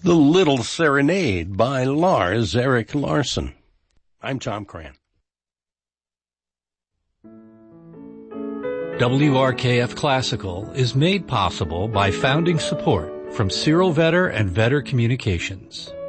The Little Serenade by Lars Erik Larson. I'm Tom Cran. WRKF Classical is made possible by founding support from Cyril Vetter and Vetter Communications.